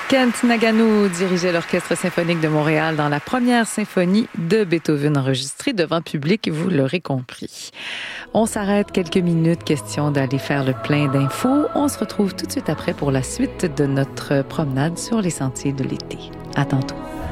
Kent Nagano dirigeait l'Orchestre symphonique de Montréal dans la première symphonie de Beethoven enregistrée devant public, vous l'aurez compris. On s'arrête quelques minutes, question d'aller faire le plein d'infos. On se retrouve tout de suite après pour la suite de notre promenade sur les sentiers de l'été. À tantôt.